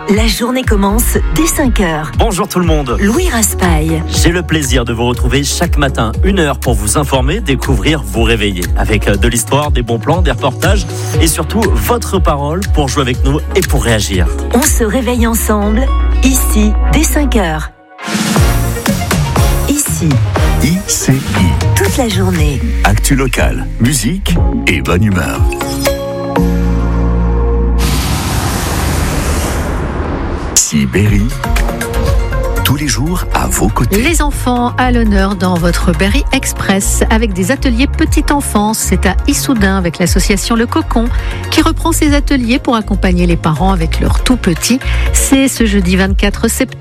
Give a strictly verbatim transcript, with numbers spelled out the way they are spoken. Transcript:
La journée commence dès cinq heures. Bonjour tout le monde. Louis Raspail. J'ai le plaisir de vous retrouver chaque matin, une heure pour vous informer, découvrir, vous réveiller. Avec de l'histoire, des bons plans, des reportages et surtout votre parole pour jouer avec nous et pour réagir. On se réveille ensemble, ici, dès cinq heures. Ici. I C I. Toute la journée. Actu locale, musique et bonne humeur. Berry, tous les jours à vos côtés. Les enfants à l'honneur dans votre Berry Express avec des ateliers petite enfance. C'est à Issoudun avec l'association Le Cocon qui reprend ses ateliers pour accompagner les parents avec leurs tout petits. C'est ce jeudi vingt-quatre septembre.